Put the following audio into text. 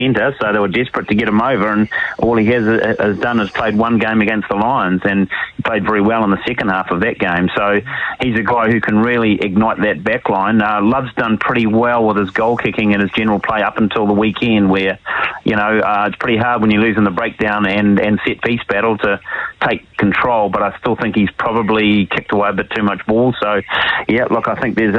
centre, so they were desperate to get him over, and all he has done is played one game against the Lions, and he played very well in the second half of that game. So he's a guy who can really ignite that back line. Love's done pretty well with his goal kicking and his general play up until the weekend, where, it's pretty hard when you lose in the breakdown and set-piece battle to take control, but I still think he's probably kicked away a bit too much ball. So, yeah, look, I think there's